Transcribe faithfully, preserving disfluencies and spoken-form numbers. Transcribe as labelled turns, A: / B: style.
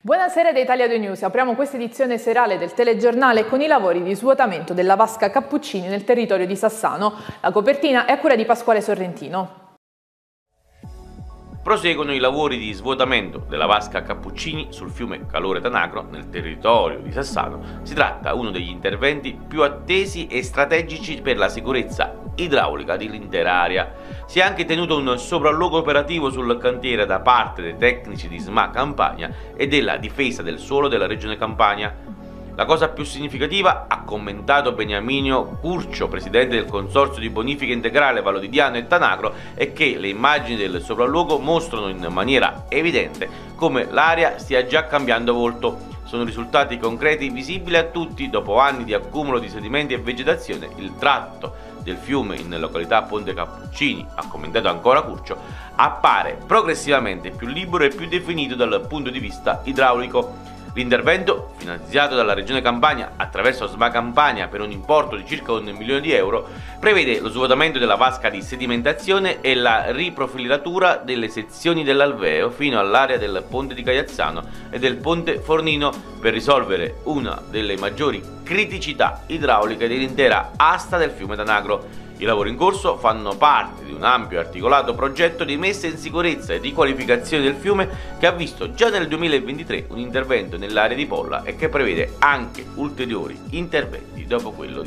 A: Buonasera da Italia due News, apriamo questa edizione serale del telegiornale con i lavori di svuotamento della vasca Cappuccini nel territorio di Sassano. La copertina è a cura di Pasquale Sorrentino.
B: Proseguono i lavori di svuotamento della vasca Cappuccini sul fiume Calore Tanagro nel territorio di Sassano. Si tratta di uno degli interventi più attesi e strategici per la sicurezza idraulica dell'intera area. Si è anche tenuto un sopralluogo operativo sul cantiere da parte dei tecnici di S M A Campania e della difesa del suolo della regione Campania. La cosa più significativa, ha commentato Beniamino Curcio, presidente del consorzio di bonifica integrale Valodidiano e Tanagro, è che le immagini del sopralluogo mostrano in maniera evidente come l'area stia già cambiando volto. Sono risultati concreti visibili a tutti. Dopo anni di accumulo di sedimenti e vegetazione, il tratto del fiume in località Ponte Cappuccini, ha commentato ancora Curcio, appare progressivamente più libero e più definito dal punto di vista idraulico. L'intervento, finanziato dalla Regione Campania attraverso S M A Campania per un importo di circa un milione di euro, prevede lo svuotamento della vasca di sedimentazione e la riprofilatura delle sezioni dell'alveo fino all'area del ponte di Caiazzano e del ponte Fornino per risolvere una delle maggiori criticità idrauliche dell'intera asta del fiume Tanagro. I lavori in corso fanno parte di un ampio e articolato progetto di messa in sicurezza e di qualificazione del fiume che ha visto già nel duemilaventitré un intervento nell'area di Polla e che prevede anche ulteriori interventi dopo quello di